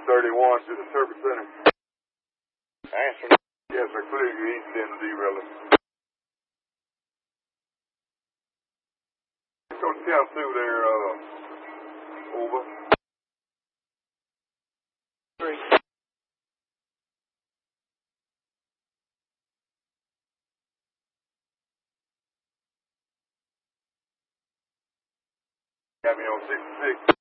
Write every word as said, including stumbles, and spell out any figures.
thirty-one to the service center. Answer. Yes, sir. Clear you east end of derailing. It's on count two there, uh, over. Three. Got me on sixty-six.